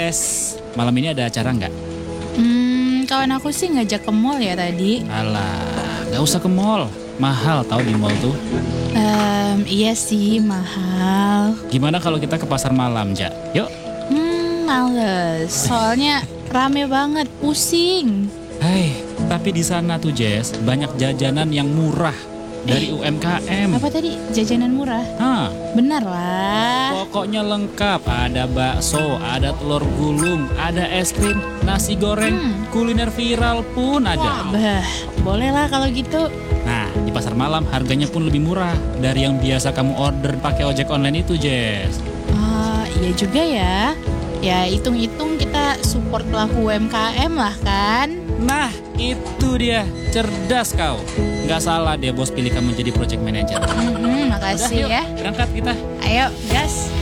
Jess, malam ini ada acara nggak? Kawan aku sih ngajak ke mall ya tadi. Alah, nggak usah ke mall. Mahal tau di mall tuh. Iya sih mahal. Gimana kalau kita ke pasar malam, Ja? Yuk. Males. Soalnya rame banget, pusing. Hai, tapi di sana tuh Jess, banyak jajanan yang murah dari UMKM. Apa tadi? Jajanan murah? Hah, Benar lah. pokoknya lengkap. Ada bakso, ada telur gulung, ada es krim, nasi goreng, kuliner viral pun ada. Bah, boleh lah kalau gitu. Nah, di pasar malam harganya pun lebih murah dari yang biasa kamu order pakai ojek online itu, Jess. Iya juga ya. Ya hitung-hitung kita support pelaku UMKM lah kan. Nah, itu dia. Cerdas kau. Nggak salah deh bos pilih kamu jadi project manager. Udah, Makasih yuk, ya. berangkat kita. Ayo, gas.